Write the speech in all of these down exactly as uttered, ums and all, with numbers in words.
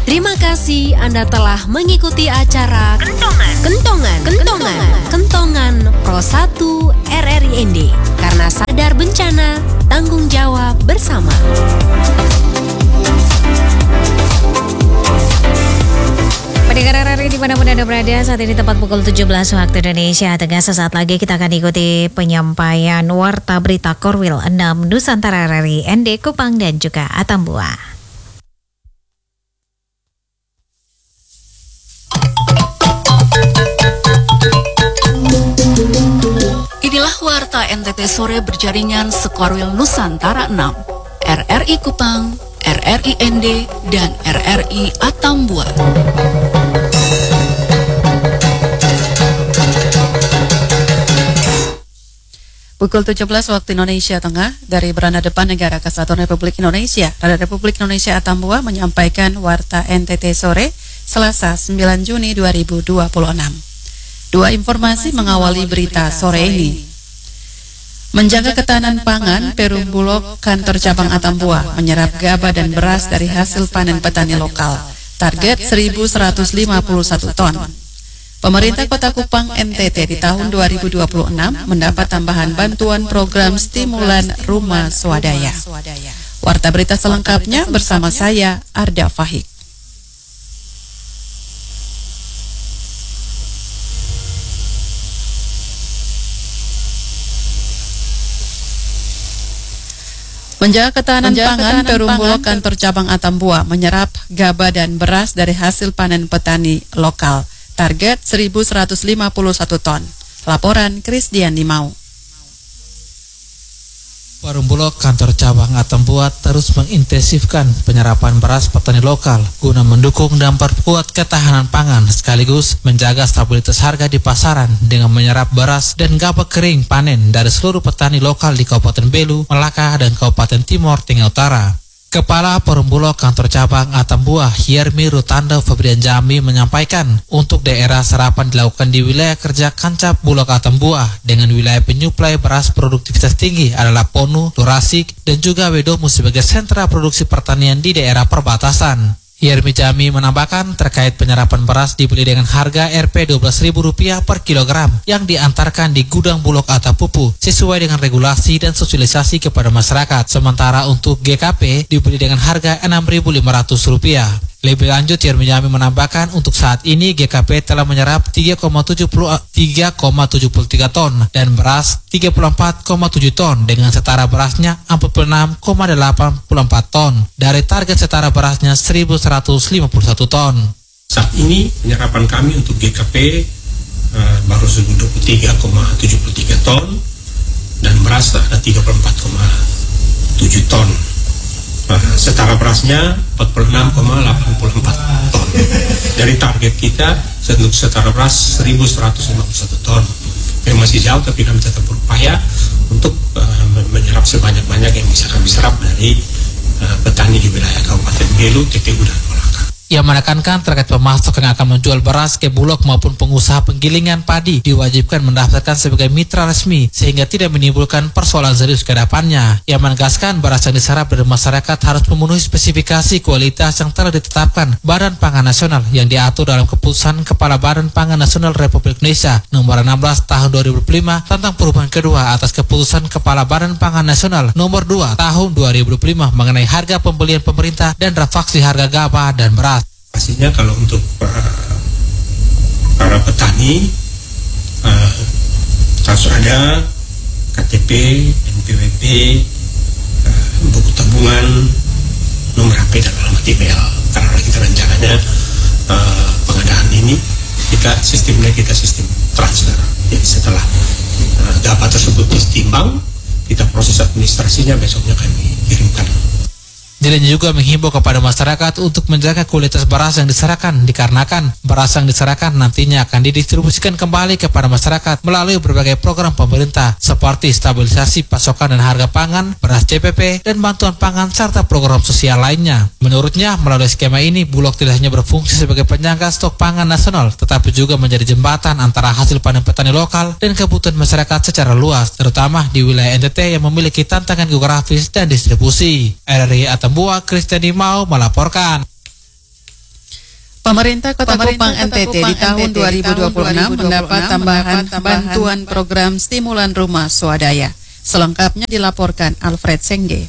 Terima kasih Anda telah mengikuti acara Kentongan Kentongan Kentongan Kentongan Pro satu R R I N D. Karena sadar bencana, tanggung jawab bersama. Pendengar R R I dimanapun Anda berada, saat ini tepat pukul tujuh belas waktu Indonesia Tengah. Sesaat lagi kita akan ikuti penyampaian Warta Berita Korwil enam Nusantara R R I N D Kupang dan juga Atambua. Inilah Warta N T T Sore berjaringan Sekorwil Nusantara enam, R R I Kupang, R R I N D, dan R R I Atambua. Pukul tujuh belas waktu Indonesia Tengah, dari beranda depan Negara Kesatuan Republik Indonesia, Rakyat Republik Indonesia Atambua menyampaikan Warta N T T Sore Selasa sembilan Juni dua ribu dua puluh enam. Dua informasi mengawali berita sore ini. Menjaga ketahanan pangan, Perum Bulog Kantor Cabang Atambua menyerap gabah dan beras dari hasil panen petani lokal. Target seribu seratus lima puluh satu ton. Pemerintah Kota Kupang N T T di tahun dua ribu dua puluh enam mendapat tambahan bantuan program stimulan rumah swadaya. Warta berita selengkapnya bersama saya, Arda Fahik. Menjaga ketahanan Menjaga pangan, Perum Bulog Kantor Cabang Atambua menyerap gabah dan beras dari hasil panen petani lokal. Target seribu seratus lima puluh satu ton. Laporan Krisdian Limau. Perum Bulog Kantor Cabang Atambua terus mengintensifkan penyerapan beras petani lokal guna mendukung dan memperkuat ketahanan pangan sekaligus menjaga stabilitas harga di pasaran dengan menyerap beras dan gabah kering panen dari seluruh petani lokal di Kabupaten Belu, Melaka, dan Kabupaten Timor Tengah Utara. Kepala Perum Bulog Kantor Cabang Atambua, Hiermi Rutanda Febrian Jami menyampaikan untuk daerah serapan dilakukan di wilayah kerja Kancap Bulog Atambua dengan wilayah penyuplai beras produktivitas tinggi adalah Ponu, Lurasik, dan juga Wedomu sebagai sentra produksi pertanian di daerah perbatasan. Hiermi Jami menambahkan terkait penyerapan beras dibeli dengan harga R P dua belas ribu rupiah per kilogram yang diantarkan di gudang Bulog Atapupu sesuai dengan regulasi dan sosialisasi kepada masyarakat. Sementara untuk G K P dibeli dengan harga enam ribu lima ratus rupiah. Lebih lanjut, Hiermi Jami menambahkan untuk saat ini G K P telah menyerap tiga koma tujuh tiga ton dan beras tiga puluh empat koma tujuh ton dengan setara berasnya empat puluh enam koma delapan empat ton dari target setara berasnya seribu seratus lima puluh satu ton. Saat ini penyerapan kami untuk G K P uh, baru dua puluh tiga koma tujuh tiga ton dan beras ada tiga puluh empat koma tujuh ton. Uh, setara berasnya empat puluh enam koma delapan empat ton. Dari target kita untuk setara beras seribu seratus lima puluh satu ton. Memang masih jauh, tapi kami tetap berupaya untuk uh, menyerap sebanyak-banyak yang bisa kami serap dari uh, petani di wilayah Kabupaten Belu, T T U, dan Melaka. Ia menekankan terkait pemasok yang akan menjual beras ke Bulog maupun pengusaha penggilingan padi diwajibkan mendaftarkan sebagai mitra resmi sehingga tidak menimbulkan persoalan serius ke depannya. Ia menegaskan beras yang diserap dari masyarakat harus memenuhi spesifikasi kualitas yang telah ditetapkan Badan Pangan Nasional yang diatur dalam Keputusan Kepala Badan Pangan Nasional Republik Indonesia Nomor enam belas Tahun dua ribu lima tentang perubahan kedua atas Keputusan Kepala Badan Pangan Nasional Nomor dua Tahun dua ribu lima mengenai harga pembelian pemerintah dan refaksi harga gabah dan beras. Pastinya kalau untuk uh, para petani uh, harus ada K T P, N P W P, uh, buku tabungan, nomor H P dan alamat email. Karena kita rencananya uh, pengadaan ini kita sistemnya kita sistem transfer. Jadi setelah uh, gabah tersebut ditimbang, kita proses administrasinya besoknya kami kirimkan. Dirinya juga menghimbau kepada masyarakat untuk menjaga kualitas beras yang diserahkan dikarenakan beras yang diserahkan nantinya akan didistribusikan kembali kepada masyarakat melalui berbagai program pemerintah seperti stabilisasi pasokan dan harga pangan, beras C P P, dan bantuan pangan serta program sosial lainnya. Menurutnya, melalui skema ini Bulog tidak hanya berfungsi sebagai penyangga stok pangan nasional tetapi juga menjadi jembatan antara hasil panen petani lokal dan kebutuhan masyarakat secara luas, terutama di wilayah N T T yang memiliki tantangan geografis dan distribusi. R R I Atambua, Krisdian Limau melaporkan. Pemerintah Kota Kupang N T T di tahun dua ribu dua puluh enam mendapat tambahan bantuan program stimulan rumah swadaya. Selengkapnya dilaporkan Alfred Sengge.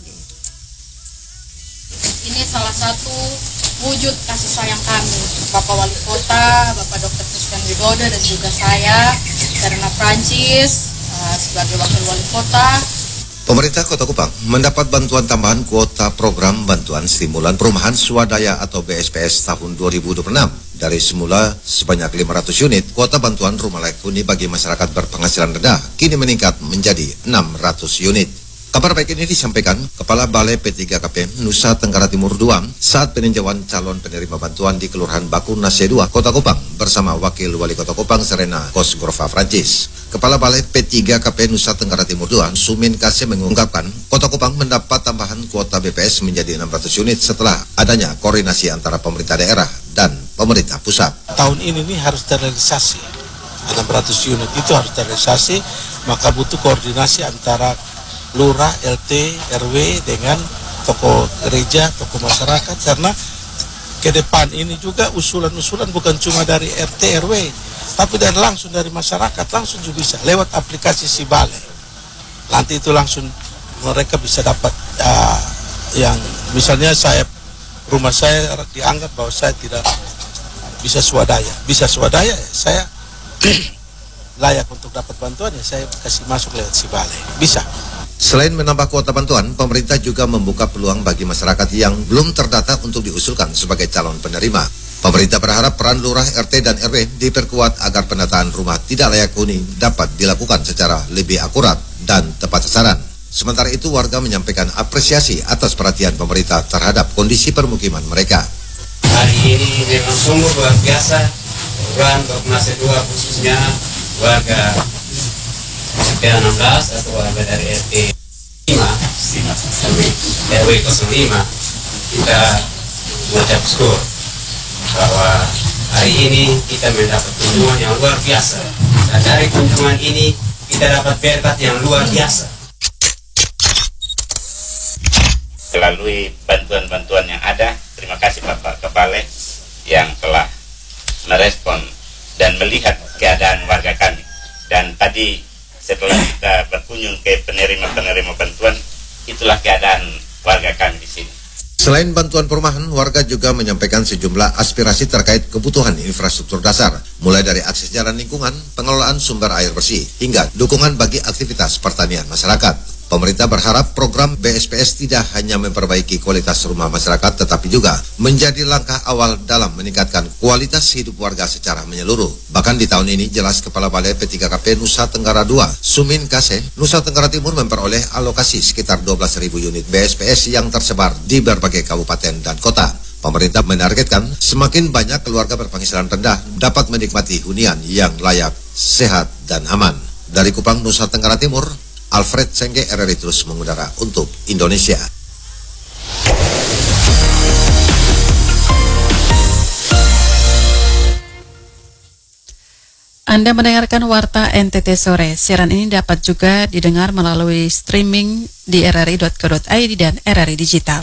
Ini salah satu wujud kasih sayang kami, Bapak Wali Kota, Bapak Dokter Christian Widodo, dan juga saya, Karena Prancis, uh, sebagai Wakil Wali Kota. Pemerintah Kota Kupang mendapat bantuan tambahan kuota program bantuan stimulan perumahan swadaya atau B S P S tahun dua ribu dua puluh enam. Dari semula sebanyak lima ratus unit, kuota bantuan rumah layak huni bagi masyarakat berpenghasilan rendah kini meningkat menjadi enam ratus unit. Kabar baik ini disampaikan Kepala Balai P tiga K P Nusa Tenggara Timur dua saat peninjauan calon penerima bantuan di Kelurahan Baku Nase dua, Kota Kupang bersama Wakil Wali Kota Kupang Serena Kosgorfa Prancis. Kepala Balai P tiga K P Nusa Tenggara Timur dua, Sumin Kase mengungkapkan Kota Kupang mendapat tambahan kuota B P S menjadi enam ratus unit setelah adanya koordinasi antara pemerintah daerah dan pemerintah pusat. Tahun ini nih harus terrealisasi, enam ratus unit itu harus terrealisasi, maka butuh koordinasi antara lurah, L T, R W dengan tokoh gereja, tokoh masyarakat, karena ke depan ini juga usulan-usulan bukan cuma dari R T, R W, tapi dari langsung dari masyarakat, langsung juga bisa lewat aplikasi si balai. Nanti itu langsung mereka bisa dapat uh, yang misalnya saya rumah saya dianggap bahwa saya tidak bisa swadaya, bisa swadaya saya layak untuk dapat bantuan, ya saya kasih masuk lewat si balai, bisa. Selain menambah kuota bantuan, pemerintah juga membuka peluang bagi masyarakat yang belum terdata untuk diusulkan sebagai calon penerima. Pemerintah berharap peran lurah, R T, dan R W diperkuat agar penataan rumah tidak layak huni dapat dilakukan secara lebih akurat dan tepat sasaran. Sementara itu, warga menyampaikan apresiasi atas perhatian pemerintah terhadap kondisi permukiman mereka. Hari ini memang sungguh luar biasa, program Baku Nase dua khususnya warga R T enam belas atau warga dari R T lima, R W nol lima, kita mengucap syukur bahwa hari ini kita mendapat kunjungan yang luar biasa, dan dari kunjungan ini kita dapat berkat yang luar biasa. Melalui bantuan-bantuan yang ada, terima kasih Bapak Kepala yang telah merespon dan melihat keadaan warga kami. Dan tadi setelah kita berkunjung ke penerima-penerima bantuan, itulah keadaan warga kami di sini. Selain bantuan perumahan, warga juga menyampaikan sejumlah aspirasi terkait kebutuhan infrastruktur dasar, mulai dari akses jalan lingkungan, pengelolaan sumber air bersih, hingga dukungan bagi aktivitas pertanian masyarakat. Pemerintah berharap program B S P S tidak hanya memperbaiki kualitas rumah masyarakat, tetapi juga menjadi langkah awal dalam meningkatkan kualitas hidup warga secara menyeluruh. Bahkan di tahun ini, jelas Kepala Balai P tiga K P Nusa Tenggara dua, Sumin Kase, Nusa Tenggara Timur memperoleh alokasi sekitar dua belas ribu unit B S P S yang tersebar di berbagai kabupaten dan kota. Pemerintah menargetkan semakin banyak keluarga berpenghasilan rendah dapat menikmati hunian yang layak, sehat, dan aman. Dari Kupang, Nusa Tenggara Timur, Alfred Sengge, R R I terus mengudara untuk Indonesia. Anda mendengarkan Warta N T T Sore. Siaran ini dapat juga didengar melalui streaming di r r i dot co dot i d dan R R I Digital.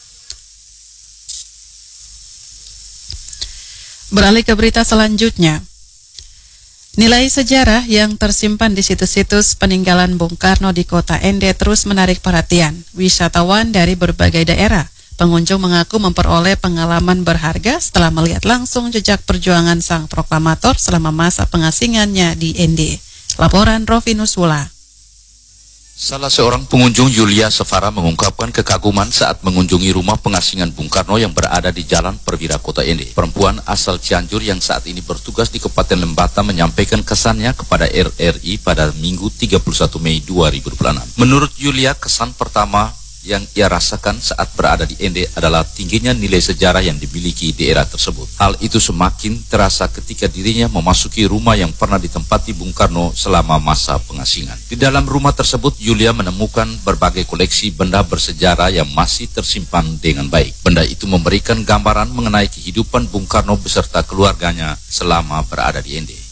Beralih ke berita selanjutnya. Nilai sejarah yang tersimpan di situs-situs peninggalan Bung Karno di Kota Ende terus menarik perhatian wisatawan dari berbagai daerah. Pengunjung mengaku memperoleh pengalaman berharga setelah melihat langsung jejak perjuangan sang proklamator selama masa pengasingannya di Ende. Laporan Rovinus Wula. Salah seorang pengunjung, Yulia Sefara, mengungkapkan kekaguman saat mengunjungi rumah pengasingan Bung Karno yang berada di Jalan Perwira Kota Ende. Perempuan asal Cianjur yang saat ini bertugas di Kabupaten Lembata menyampaikan kesannya kepada R R I pada Minggu tiga puluh satu Mei dua ribu dua puluh enam. Menurut Yulia, kesan pertama yang ia rasakan saat berada di Ende adalah tingginya nilai sejarah yang dimiliki di daerah tersebut. Hal itu semakin terasa ketika dirinya memasuki rumah yang pernah ditempati Bung Karno selama masa pengasingan. Di dalam rumah tersebut, Yulia menemukan berbagai koleksi benda bersejarah yang masih tersimpan dengan baik. Benda itu memberikan gambaran mengenai kehidupan Bung Karno beserta keluarganya selama berada di Ende.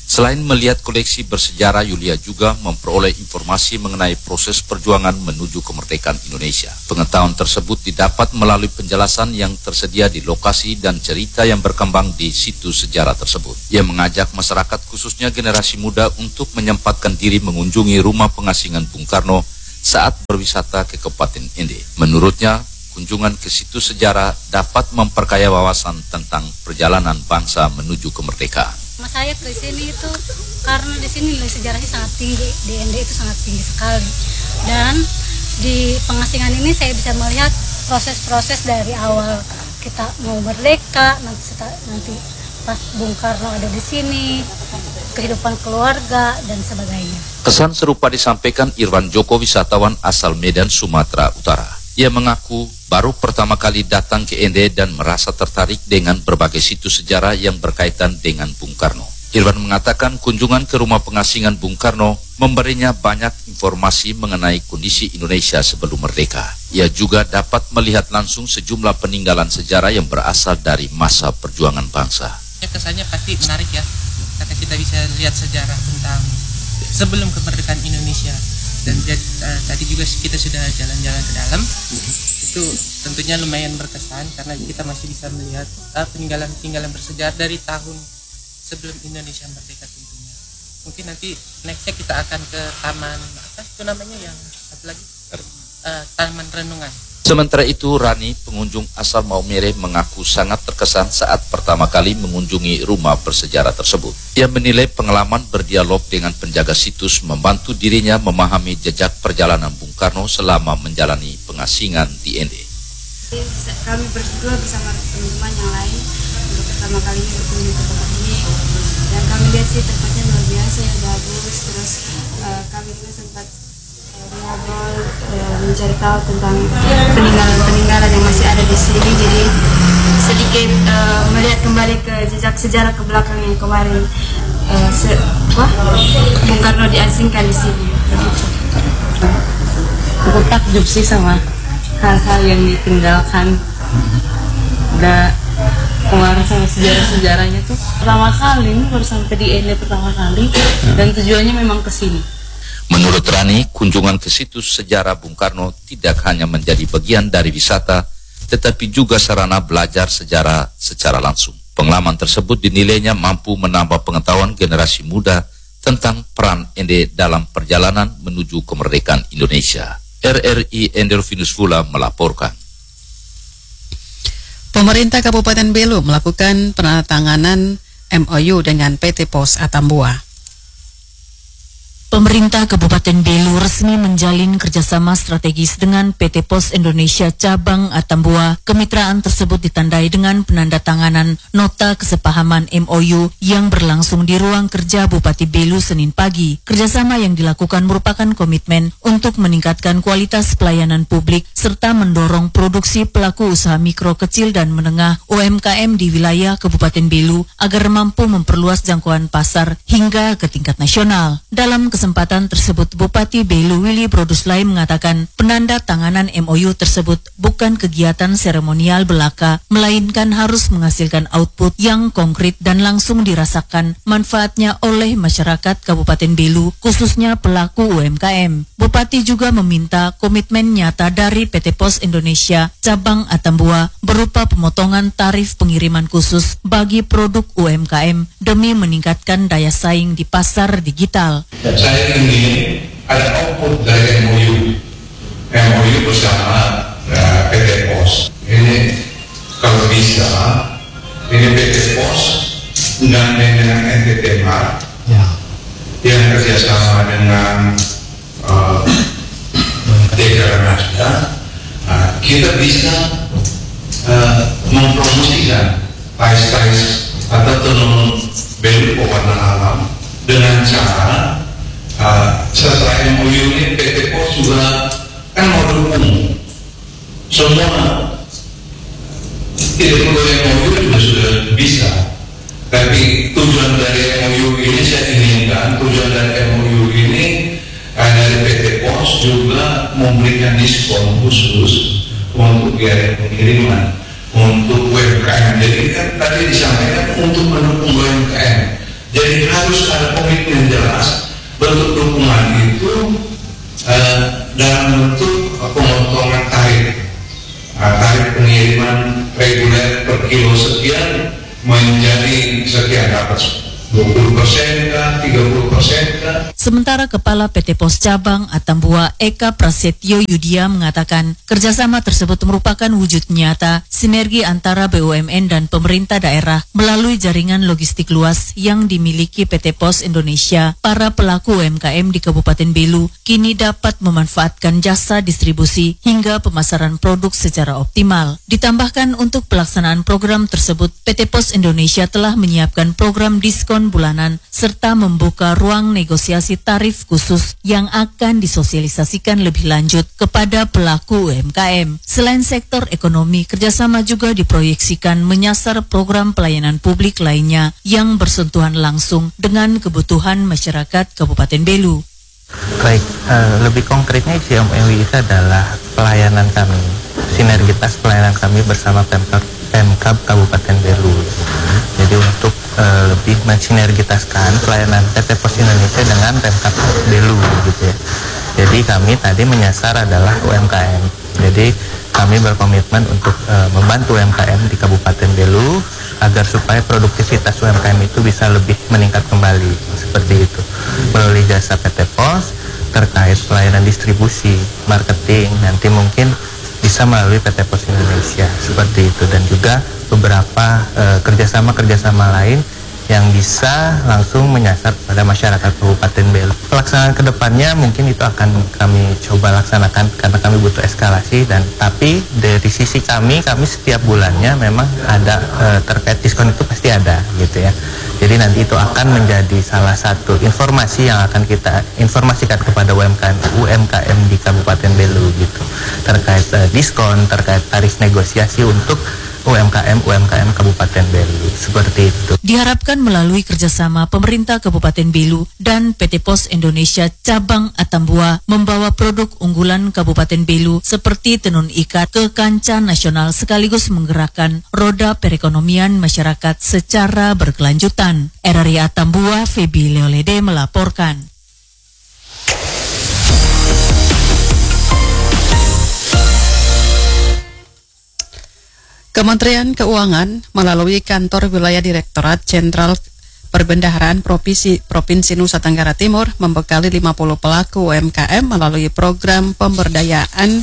Selain melihat koleksi bersejarah, Yulia juga memperoleh informasi mengenai proses perjuangan menuju kemerdekaan Indonesia. Pengetahuan tersebut didapat melalui penjelasan yang tersedia di lokasi dan cerita yang berkembang di situs sejarah tersebut. Ia mengajak masyarakat khususnya generasi muda untuk menyempatkan diri mengunjungi rumah pengasingan Bung Karno saat berwisata ke Kabupaten Ende. Menurutnya, kunjungan ke situs sejarah dapat memperkaya wawasan tentang perjalanan bangsa menuju kemerdekaan. Mas saya ke sini itu karena di sini nilai sejarahnya sangat tinggi, di Ende itu sangat tinggi sekali. Dan di pengasingan ini saya bisa melihat proses-proses dari awal kita mau merdeka, nanti nanti pas Bung Karno ada di sini, kehidupan keluarga dan sebagainya. Kesan serupa disampaikan Irwan Joko, wisatawan asal Medan, Sumatera Utara. Ia mengaku baru pertama kali datang ke Ende dan merasa tertarik dengan berbagai situs sejarah yang berkaitan dengan Bung Karno. Irwan mengatakan kunjungan ke rumah pengasingan Bung Karno memberinya banyak informasi mengenai kondisi Indonesia sebelum merdeka. Ia juga dapat melihat langsung sejumlah peninggalan sejarah yang berasal dari masa perjuangan bangsa. Kesannya pasti menarik ya, karena kita bisa lihat sejarah tentang sebelum kemerdekaan Indonesia. Dan uh, tadi juga kita sudah jalan-jalan ke dalam, itu tentunya lumayan berkesan karena kita masih bisa melihat uh, peninggalan-peninggalan bersejarah dari tahun sebelum Indonesia merdeka tentunya. Mungkin nanti nextnya kita akan ke taman apa itu namanya yang satu lagi uh, Taman Renungan. Sementara itu, Rani, pengunjung asal Maumere, mengaku sangat terkesan saat pertama kali mengunjungi rumah bersejarah tersebut. Ia menilai pengalaman berdialog dengan penjaga situs membantu dirinya memahami jejak perjalanan Bung Karno selama menjalani pengasingan di Ende. Kami berdua bersama teman-teman yang lain untuk pertama kalinya berkunjung ke tempat ini, dan kami lihat sih tempatnya luar biasa ya, bagus. Terus uh, kami juga sempat ngobrol, uh, mencari tahu tentang peninggalan-peninggalan yang masih ada di sini. Jadi sedikit uh, melihat kembali ke jejak sejarah ke belakang yang kemarin uh, se wah, Bung Karno diasingkan di sini. Aku takjub sih sama hal-hal yang ditinggalkan. Udah kemarin sama sejarah-sejarahnya tuh pertama kali, ini baru sampai di Ende pertama kali, dan tujuannya memang ke sini. Menurut Rani, kunjungan ke situs sejarah Bung Karno tidak hanya menjadi bagian dari wisata, tetapi juga sarana belajar sejarah secara langsung. Pengalaman tersebut dinilainya mampu menambah pengetahuan generasi muda tentang peran Ende dalam perjalanan menuju kemerdekaan Indonesia. R R I Endorfinus Fula melaporkan. Pemerintah Kabupaten Belu melakukan penandatanganan M O U dengan P T Pos Atambua. Pemerintah Kabupaten Belu resmi menjalin kerjasama strategis dengan P T Pos Indonesia Cabang Atambua. Kemitraan tersebut ditandai dengan penandatanganan nota kesepahaman M O U yang berlangsung di ruang kerja Bupati Belu Senin pagi. Kerjasama yang dilakukan merupakan komitmen untuk meningkatkan kualitas pelayanan publik serta mendorong produksi pelaku usaha mikro, kecil, dan menengah U M K M di wilayah Kabupaten Belu agar mampu memperluas jangkauan pasar hingga ke tingkat nasional. Dalam kesempatan tersebut, Bupati Belu Willy Broduslai mengatakan penandatanganan M O U tersebut bukan kegiatan seremonial belaka, melainkan harus menghasilkan output yang konkret dan langsung dirasakan manfaatnya oleh masyarakat Kabupaten Belu, khususnya pelaku U M K M. Bupati juga meminta komitmen nyata dari P T Pos Indonesia Cabang Atambua berupa pemotongan tarif pengiriman khusus bagi produk U M K M demi meningkatkan daya saing di pasar digital. Saya ingin ada output dari M O U, M O U bersama uh, P T Pos. Ini kalau bisa, ini P T Pos menggandeng dengan N T T Mart ya, yang kerjasama dengan uh, Dekranasda. Uh, kita bisa uh, mempromosikan tais-tais atau tenun Belu pewarna alam dengan cara Uh, setelah M O U ini P T Pos juga kan mau dukung semua, tidak perlu M O U juga sudah bisa, tapi tujuan dari M O U ini saya inginkan, tujuan dari M O U ini uh, dari P T Pos juga memberikan diskon khusus untuk biaya pengiriman untuk U M K M. Jadi kan tadi disampaikan untuk mendukung U M K M, Jadi harus ada komitmen jelas. Bentuk dukungan itu uh, dalam bentuk pemotongan tarif. Uh, tarif pengiriman reguler per kilo sekian menjadi sekian, dapat dua puluh persen kah, tiga puluh persen kah. Sementara Kepala P T Pos Cabang Atambua Eka Prasetyo Yudhya mengatakan kerjasama tersebut merupakan wujud nyata sinergi antara B U M N dan pemerintah daerah melalui jaringan logistik luas yang dimiliki P T Pos Indonesia. Para pelaku U M K M di Kabupaten Belu kini dapat memanfaatkan jasa distribusi hingga pemasaran produk secara optimal. Ditambahkan untuk pelaksanaan program tersebut, P T Pos Indonesia telah menyiapkan program diskon bulanan serta membuka ruang negosiasi tarif khusus yang akan disosialisasikan lebih lanjut kepada pelaku U M K M. Selain sektor ekonomi, kerjasama juga diproyeksikan menyasar program pelayanan publik lainnya yang bersentuhan langsung dengan kebutuhan masyarakat Kabupaten Belu. Baik, uh, lebih konkretnya C M O U itu adalah pelayanan kami, sinergitas pelayanan kami bersama Pemkab Pemkab Kabupaten Belu. Jadi untuk uh, lebih mensinergitaskan pelayanan P T Pos Indonesia dengan Pemkab Belu gitu ya. Jadi kami tadi menyasar adalah U M K M. Jadi kami berkomitmen untuk uh, membantu U M K M di Kabupaten Belu agar supaya produktivitas U M K M itu bisa lebih meningkat kembali seperti itu. Melalui jasa P T Pos terkait pelayanan distribusi, marketing, nanti mungkin bisa melalui P T Pos Indonesia seperti itu, dan juga beberapa uh, kerjasama-kerjasama lain yang bisa langsung menyasar pada masyarakat Kabupaten Belu. Pelaksanaan kedepannya mungkin itu akan kami coba laksanakan karena kami butuh eskalasi, dan tapi dari sisi kami, kami setiap bulannya memang ada uh, terkait diskon itu pasti ada gitu ya. Jadi nanti itu akan menjadi salah satu informasi yang akan kita informasikan kepada U M K M U M K M di Kabupaten Belu gitu, terkait uh, diskon, terkait tarif negosiasi untuk U M K M U M K M Kabupaten Belu seperti itu. Diharapkan melalui kerjasama pemerintah Kabupaten Belu dan P T Pos Indonesia Cabang Atambua membawa produk unggulan Kabupaten Belu seperti tenun ikat ke kancah nasional sekaligus menggerakkan roda perekonomian masyarakat secara berkelanjutan. R R I Atambua, Febi Leolede melaporkan. Kementerian Keuangan melalui Kantor Wilayah Direktorat Jenderal Perbendaharaan Provinsi, Provinsi Nusa Tenggara Timur membekali lima puluh pelaku U M K M melalui program pemberdayaan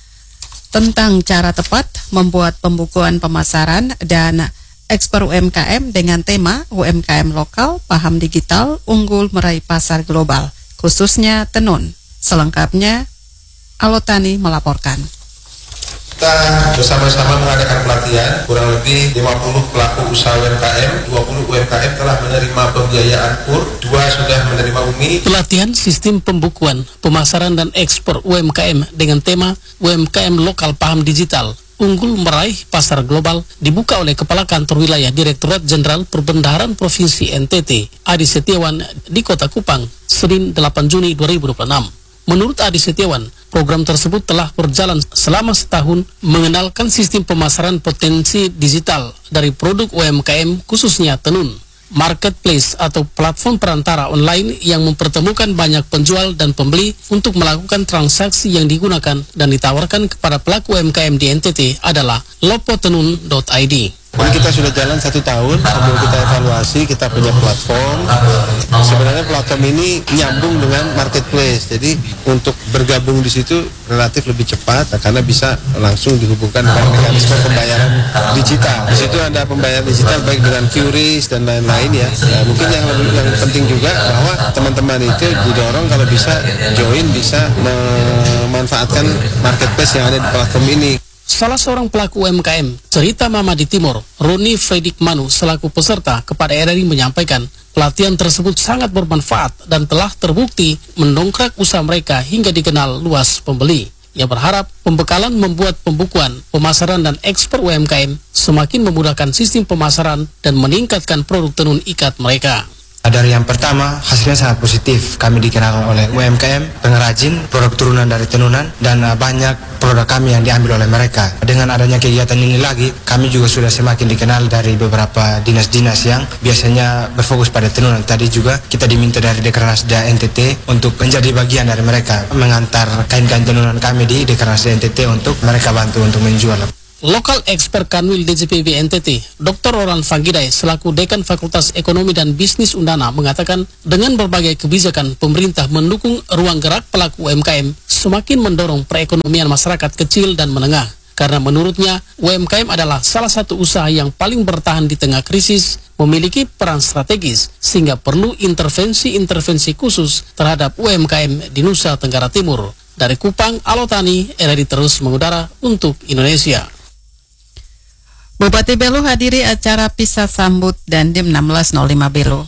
tentang cara tepat membuat pembukuan pemasaran dan ekspor U M K M dengan tema U M K M lokal, paham digital, unggul meraih pasar global, khususnya tenun. Selengkapnya, Alotani melaporkan. Kita bersama-sama mengadakan pelatihan, kurang lebih lima puluh pelaku usaha U M K M, dua puluh U M K M telah menerima pembiayaan K U R, dua sudah menerima U M I. Pelatihan sistem pembukuan, pemasaran dan ekspor U M K M dengan tema U M K M lokal paham digital, unggul meraih pasar global dibuka oleh Kepala Kantor Wilayah Direktorat Jenderal Perbendaharaan Provinsi N T T, Adi Setiawan di Kota Kupang, Senin delapan Juni dua ribu dua puluh enam. Menurut Adi Setiawan, program tersebut telah berjalan selama setahun mengenalkan sistem pemasaran potensi digital dari produk U M K M khususnya tenun, marketplace atau platform perantara online yang mempertemukan banyak penjual dan pembeli untuk melakukan transaksi yang digunakan dan ditawarkan kepada pelaku U M K M di N T T adalah lopotenun dot I D. Jadi kita sudah jalan satu tahun, sambil kita evaluasi, kita punya platform. Sebenarnya platform ini nyambung dengan marketplace, jadi untuk bergabung di situ relatif lebih cepat karena bisa langsung dihubungkan dengan mekanisme pembayaran digital. Di situ ada pembayaran digital baik dengan Q R I S dan lain-lain ya. Nah, mungkin yang lebih yang penting juga bahwa teman-teman itu didorong kalau bisa join, bisa memanfaatkan marketplace yang ada di platform ini. Salah seorang pelaku U M K M, Cerita Mama di Timur, Roni Fredik Manu, selaku peserta kepada R R I menyampaikan pelatihan tersebut sangat bermanfaat dan telah terbukti mendongkrak usaha mereka hingga dikenal luas pembeli. Ia berharap pembekalan membuat pembukuan, pemasaran dan ekspor U M K M semakin memudahkan sistem pemasaran dan meningkatkan produk tenun ikat mereka. Dari yang pertama, hasilnya sangat positif. Kami dikenal oleh U M K M, pengrajin, produk turunan dari tenunan, dan uh, banyak produk kami yang diambil oleh mereka. Dengan adanya kegiatan ini lagi, kami juga sudah semakin dikenal dari beberapa dinas-dinas yang biasanya berfokus pada tenunan. Tadi juga kita diminta dari Dekranasda N T T untuk menjadi bagian dari mereka, mengantar kain-kain tenunan kami di Dekranasda N T T untuk mereka bantu untuk menjual. Lokal Expert Kanwil D J P B N T T, Doktor Roran Fagidai selaku Dekan Fakultas Ekonomi dan Bisnis Undana mengatakan dengan berbagai kebijakan pemerintah mendukung ruang gerak pelaku U M K M semakin mendorong perekonomian masyarakat kecil dan menengah. Karena menurutnya U M K M adalah salah satu usaha yang paling bertahan di tengah krisis, memiliki peran strategis sehingga perlu intervensi-intervensi khusus terhadap U M K M di Nusa Tenggara Timur. Dari Kupang, Alotani, R R I terus mengudara untuk Indonesia. Bupati Belu hadiri acara pisah sambut Dandim enam belas nol lima Belu.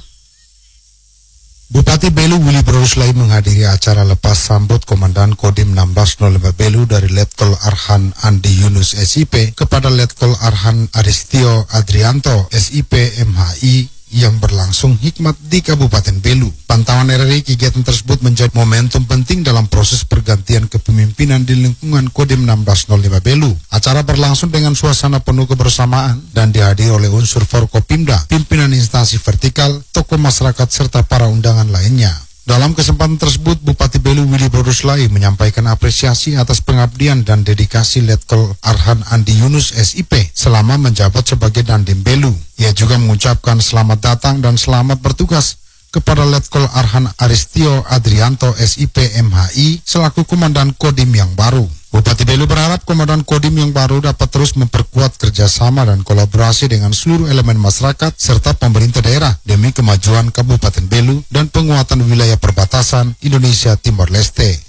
Bupati Belu Willy Broruslai menghadiri acara lepas sambut Komandan Kodim enam belas nol lima Belu dari Letkol Arhan Andi Yunus S I P kepada Letkol Arhan Aristio Adrianto S I P M H I yang berlangsung hikmat di Kabupaten Belu. Pantauan R R I, kegiatan tersebut menjadi momentum penting dalam proses pergantian kepemimpinan di lingkungan Kodim enam belas nol lima Belu. Acara berlangsung dengan suasana penuh kebersamaan dan dihadiri oleh unsur Forkopimda, pimpinan instansi vertikal, tokoh masyarakat serta para undangan lainnya. Dalam kesempatan tersebut, Bupati Belu Willy Broruslai menyampaikan apresiasi atas pengabdian dan dedikasi Letkol Arhan Andi Yunus S I P selama menjabat sebagai Dandim Belu. Ia juga mengucapkan selamat datang dan selamat bertugas kepada Letkol Arhan Aristio Adrianto S I P M H I selaku Komandan Kodim yang baru. Bupati Belu berharap Komandan Kodim yang baru dapat terus memperkuat kerjasama dan kolaborasi dengan seluruh elemen masyarakat serta pemerintah daerah demi kemajuan Kabupaten Belu dan penguatan wilayah perbatasan Indonesia Timor Leste.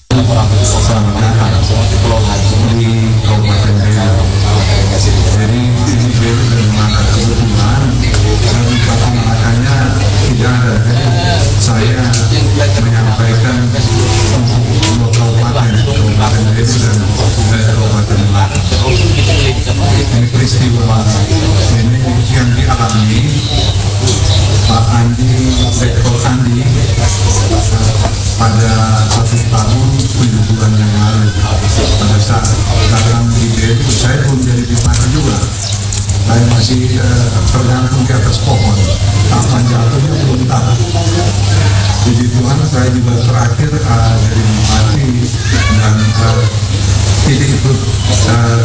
Saya menyampaikan untuk kabupaten kabupaten Belu dan kabupaten ini peristiwa ini yang dialami Pak Andi Letkol Andi pada satu tahun tujuh bulan yang lalu. Pada saat dalam di Belu saya belum jadi bupati juga. Saya masih uh, tergantung di atas pohon. Kapan jatuhnya belum tahu. Puji Tuhan saya juga terakhir uh, dari bupati dan uh, tidak ikut uh,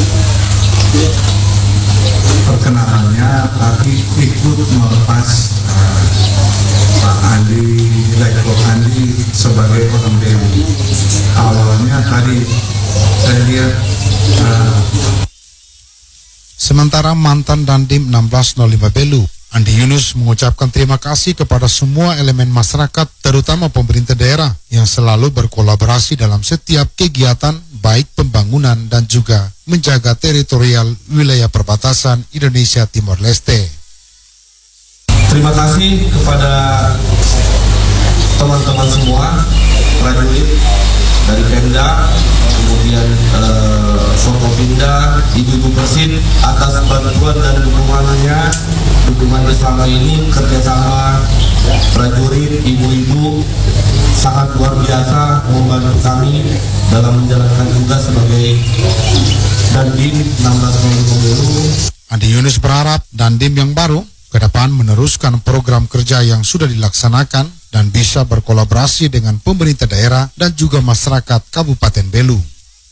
perkenalannya, tapi ikut melepas uh, Pak Andi Letkol Andi sebagai orang Belu. Awalnya tadi saya lihat uh, Sementara mantan Dandim enam belas nol lima Belu, Andi Yunus mengucapkan terima kasih kepada semua elemen masyarakat, terutama pemerintah daerah yang selalu berkolaborasi dalam setiap kegiatan baik pembangunan dan juga menjaga teritorial wilayah perbatasan Indonesia Timor Leste. Terima kasih kepada teman-teman semua, prajurit dari Pemda, kemudian eh, Forkopimda, Ibu-Ibu Persit atas bantuan dan dukungannya, dukungannya selama ini, kerjasama prajurit, ibu-ibu sangat luar biasa membantu kami dalam menjalankan tugas sebagai Dandim enam belas nol lima Belu. Andi Yunus berharap Dandim yang baru ke depan meneruskan program kerja yang sudah dilaksanakan dan bisa berkolaborasi dengan pemerintah daerah dan juga masyarakat Kabupaten Belu.